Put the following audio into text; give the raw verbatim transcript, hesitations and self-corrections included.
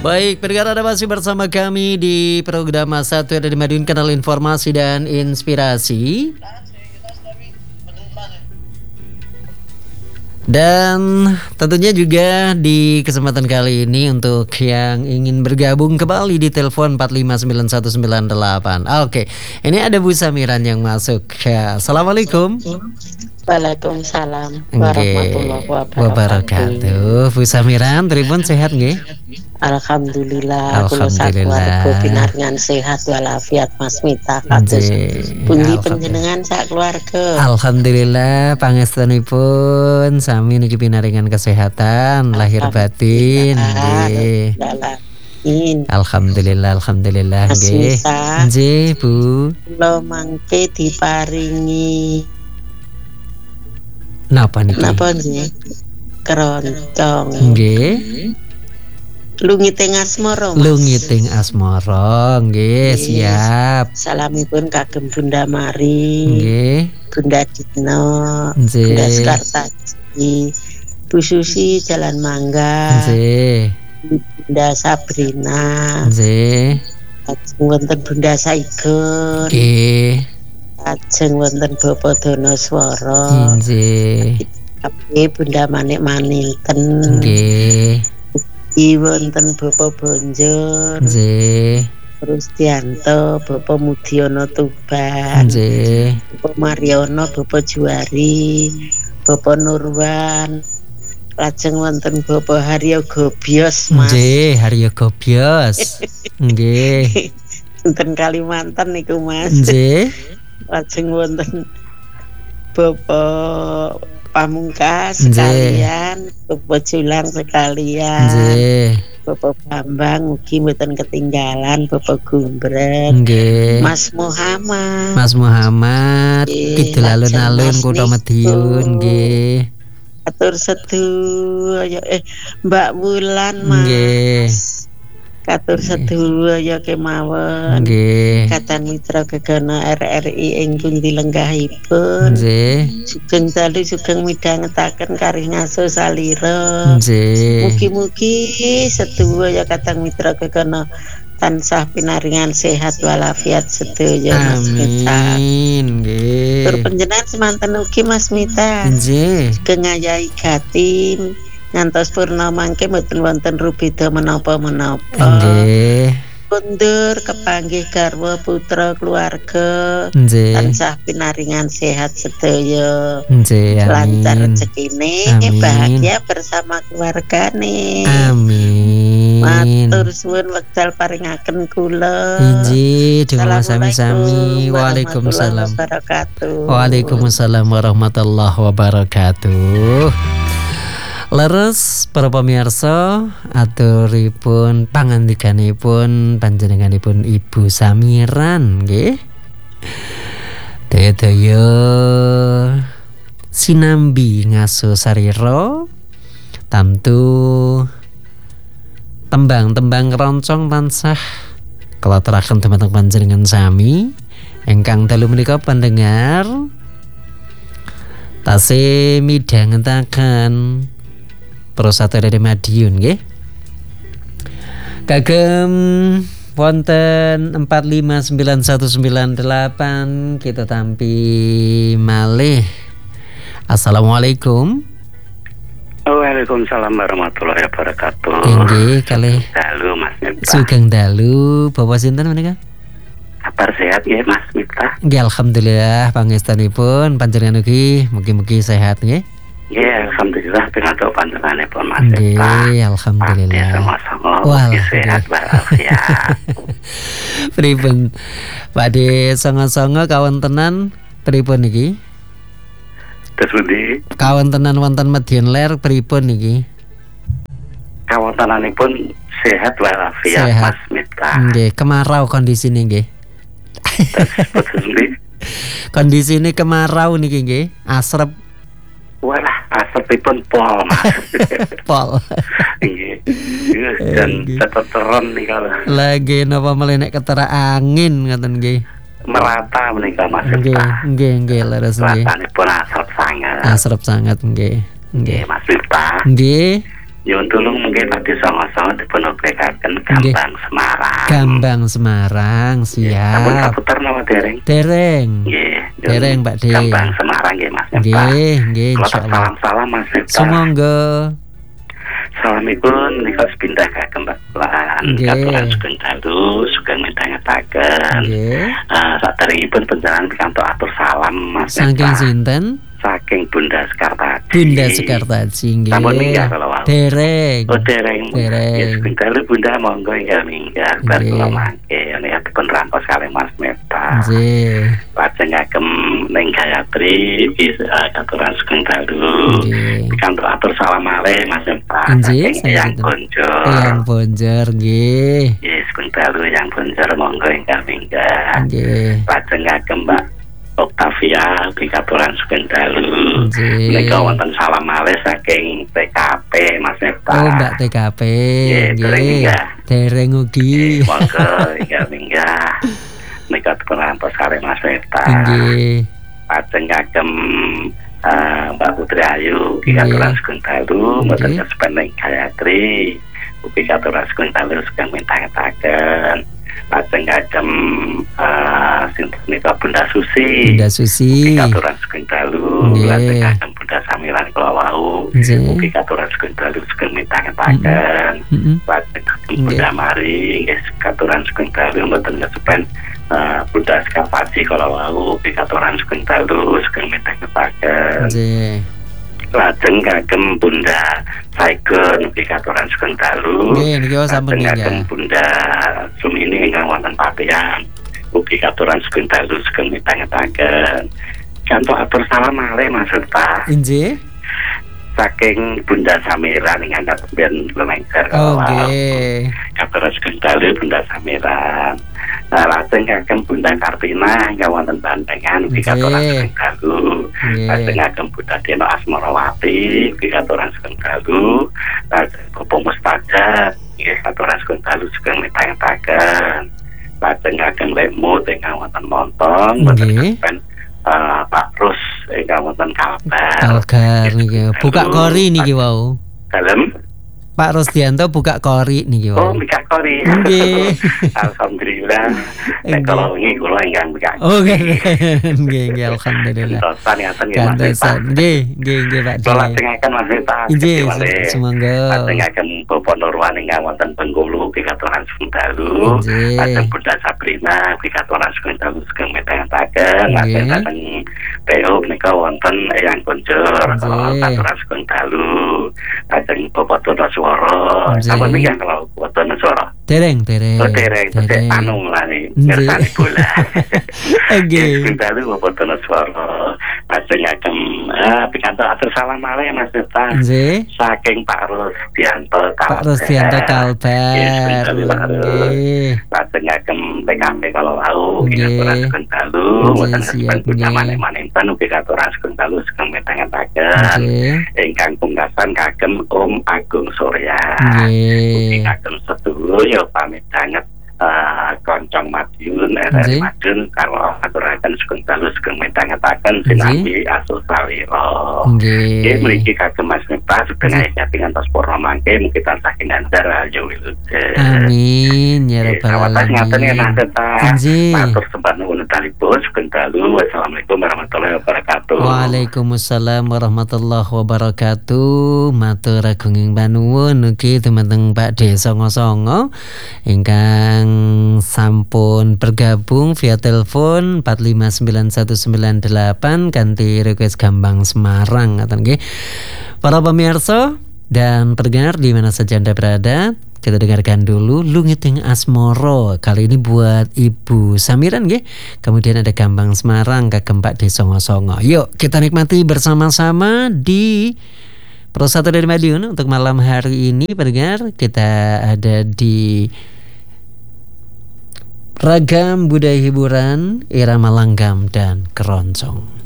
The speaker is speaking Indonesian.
Baik, pendengar, Anda masih bersama kami di program Satu ada di Madiun, Kanal Informasi dan Inspirasi. Dan tentunya juga di kesempatan kali ini untuk yang ingin bergabung kembali di telepon empat lima sembilan satu sembilan delapan. Oke, ini ada Bu Samiran yang masuk. Ya, Assalamualaikum. Waalaikumsalam warahmatullahi wabarakatuh. Bu Samiran, pripun sehat nggih? Alhamdulillah. Alhamdulillah. Kula pinaringan sehat walafiat Mas Mita. Kados pundi panjenengan sak keluarga? Alhamdulillah, pangestunipun sami niki pinaringan kesehatan lahir batin nggih. Alhamdulillah, alhamdulillah nggih. Nggih, Bu. Kula mangke diparingi napa niki? Napa nggih? Keroncong. Nggih. Lungiting asmara. Lungiting asmara, nggih, siap. Salamipun kagem Bunda Mari. Nggih. Bunda Dino. Nggih. Bunda Skartaji. Bu Susi Jalan Mangga. Nggih. Bunda Sabrina. Nggih. Ajeng wonten Bunda Saigon. Nggih. Ajeng wonten Bapak Donoswara. Nggih. Kabeh Bunda Manik Maninten. Nggih. Iki wonten Bapak Bonjor. Nggih. Rustianto, Bapak Mudiono Tuban. Nggih. Bapak Mariono, Bapak Juari, Bapak Nurwan. Lajeng wonten Bapak Haryo Gobios, Mas. Nggih, Haryo Gobios. Nggih. Wonten Kalimantan niku, Mas. Nggih. Lajeng wonten Bapak Pamungkas sekalian, Bapak Julang sekalian, nggih. Bapak Bambang ugi mboten ketinggalan, Bapak Gumbret, nggih. Mas Muhammad, Mas Muhammad, kidul alun-alun Kutha Madiun nggih. Atur sedaya eh Mbak Wulan, Mas. Nggih. Katur sedaya kemawon. Nggih. Katan Mitra Gegana R R I ing pundi lenggahipun. Nggih. Sugeng dalu sugeng midhangetaken karih ngaso salira. Nggih. Mugi-mugi sedaya Katan Mitra Gegana tansah pinaringan sehat walafiat sedaya, Mas Mita. Amin. Nggih. Tur panjenengan semanten ugi Mas Mita. Nggih. Sugeng ayahi gatim ngantos purna mangke mboten wonten rubeda menapa-menapa. Nggih. Kundur kepanggih garwa putra keluarga. Nggih. Tansah pinaringan sehat sedaya. Nggih. Lancar rezekine, bahagia bersama keluargane. Amin. Matur suwun wekdal paringaken kula. Inji donga sami-sami. Waalaikumsalam. Waalaikumsalam warahmatullahi wabarakatuh. Leres para pamirsa, aturipun pangandikanipun panjenenganipun Ibu Samiran nggih. Daya-daya sinambi ngaso sarira tamtu tembang-tembang keroncong tansah kalaturaken dhumateng panjenengan sami ingkang dalu menika pendengar tasih midhangetaken Prosatu dari Madiun nggih. Kagem wonten empat lima sembilan satu sembilan delapan kita tampi malih. Assalamualaikum. Waalaikumsalam warahmatullahi wabarakatuh. Nggih, kalih dalu Mas Mita. Sugeng dalu, Bapak sinten menika? Kabar sehat ya Mas Mita? Nggih, alhamdulillah pangestunipun panjenengan ugi mugi-mugi sehat nggih. Ya, alhamdulillah dengan doa panjenenganipun Mas Mita. Nggih, alhamdulillah. Sama-sama Wah, sehat walafiat. Pripun Pakde songo-songo kawontenan pripun niki? Terus pundi? Kawontenan wonten Madiun Ler pripun niki? Kawontenanipun sehat walafiat Sehat. Mas Mita. Nggih, kemarau kondisine nggih. Terus pundi? Kondisine kemarau niki nggih, asrep. Walah, asapipun pol Mas. Pol. Nggih. Dan teteron nih kalau Lagi napa melih nek ketera angin ngoten nggih. merata menika Mas Nggih, Mita. nggih, nggih leres nggih. Ratanipun asap sangat. Asrep sangat nggih. Nggih Nggih. Mas Mita. Nggih. Nyuwun tulung mungkin Pak Songo-songo dipun obrekaken Gambang Semarang. Gambang Semarang, siap. Sampun kaputer napa dereng? Dereng. Nggih. Dereng Pak De. Gambang Semarang nggih Mas Miftah. Nggih, nggih insyaallah. Salam-salam Mas Miftah. Sumangga. Salamipun nika sepindah kagem Mbak Lan. Katuran sugeng dalu, sugeng midhangetaken. Nggih. Eh saderengipun panjenengan pikantuk atur salam Mas. Saking sinten? Saking Bunda Sekartaji. Bunda Sekartaji nggih. Sampun minggah kalau wau. Dereng. Oh dereng. Dereng. Ya sugeng dalu Bunda monggo inggih minggah. Bar kula mangke nek dipun rampos kalih Mas Miftah. Nggih. Lajeng ngagem ning Gayatri bisa katuran sugeng dalu. Nggih. Pikantuk atur salam malih Mas Miftah. Nggih, Yang Bonjor. Yang Bonjor nggih. Yes, sugeng dalu yang Bonjor monggo ingkang minggah. Nggih. Lajeng ngagem Mbak Octavia pikaturan sugeng dalu. Nggih. Menika wonten salam malih saking T K P Mas Miftah. Oh, Mbak T K P. Nggih. Dereng ugi. Monggo ingkang minggah. Menika dipunrantos kalih Mas Miftah. Nggih. Lajeng ngagem Uh, Mbak Putri Ayu pikaturan sugeng dalu mboten kesepen ing Gayatri pikaturan sugeng dalu sugeng midhangetaken. Lajeng ngagem uh, sinten nika Bunda Susi. Bunda Susi pikaturan sugeng dalu. Lajeng ngagem Bunda Samiran kula wau pikaturan sugeng dalu sugeng midhangetaken. Lajeng ngagem Bunda Mari nggih pikaturan sugeng dalu mboten kesepen Uh, Bunda Sekartaji kalau wau pikaturan sugeng dalu sugeng midhangetaken. Nggih. Lajeng kagem Bunda Saigon pikaturan sugeng dalu. Nggih niki sampun minggah. Kagem Bunda Sumini ingkang wonten Pabean pikaturan sugeng dalu sugeng midhangetaken. Kantuk atur salam malih Mas Miftah. Nggih. Saking Bunda Samiran ingkang ben Lemengker. Oh nggih. Katuran sugeng dalu Bunda Samiran. Nah, lajeng kagem Bunda Kartina ingkang wonten Bandengan pikaturan sugeng dalu. Lajeng kagem Bunda Deno Asmarawati pikaturan sugeng dalu. Lajeng Bapak Mustajab nggih katuran sugeng dalu sugeng midhangetaken. Lajeng kagem Lemut ingkang wonten Montong boten kepen Pak Rus ingkang wonten Kalbar. Kalbar niki buka kori niki wau. Dalem Pak Rusdianto buka kori niki wau. Oh, buka kori. Nggih. Alhamdulillah. Nek kalau wingi kula ingkang buka. Oh, nggih. Nggih, alhamdulillah. Kantosan ngaten nggih Mas. Kantosan. Nggih, nggih, nggih Pak. Lajengaken Mas Miftah. Nggih, sumangga. Lajengaken Bapak Nurwan ingkang wonten Bengkulu pikaturan sugeng dalu. Lajeng Bunda Sabrina pikaturan sugeng dalu sugeng midhangetaken. Lajeng dateng P O menika wonten Eyang Bonjor pikaturan sugeng dalu. Lajeng Bapak Tono Swara. Sampun minggah kalau Tono Swara. Dereng, dereng. Oh, dereng, dereng. Anu lani, ngersani bola. Nggih. Sugeng dalu Bapak Tono Swara. Lajeng ngagem pikantuk atur salam malih Mas Miftah. Nggih. Saking Pak Rusdianto Kalbar. Pak Rusdianto Kalbar. Nggih. Lajeng ngagem T K P kalau wau pikaturan sugeng dalu mboten kepen maneh-maneh ugi katuran sugeng dalu sugeng midhangetaken. Ingkang pungkasan kagem Om Agung Surya. Nggih. Kagem sedulur ya pamit sanget Uh, Koncong Madiun, R Madiun, kalau aturaken sugeng dalu sugeng midhangetaken sinambi Asus Salira. Nggih, mriki kagem Mas Miftah sugeng ayat ngantos purna mangke mugi tansah kinandar ayo wilujeng. Amin ya rabbal alamin. Ngaten ya nggih. Matur sembah nuwun talipun sugeng dalu. Wassalamualaikum warahmatullahi wabarakatuh. Waalaikumsalam warahmatullahi wabarakatuh. Matur agunging panuwun ugi dumateng Pak De Songo-songo ingkang sampun bergabung via telepon empat lima sembilan satu sembilan delapan kanthi request Gambang Semarang ngaten nggih. Para pemirsa dan pendengar di mana saja Anda berada, kita dengarkan dulu Lungiting Asmoro. Kali ini buat Ibu Samiran nggih. Kemudian ada Gambang Semarang kagem Pak De Songo-songo. Yuk kita nikmati bersama-sama di Pro satu dari Madiun untuk malam hari ini pendengar. Kita ada di Ragam Budaya Hiburan, Irama Langgam dan Keroncong.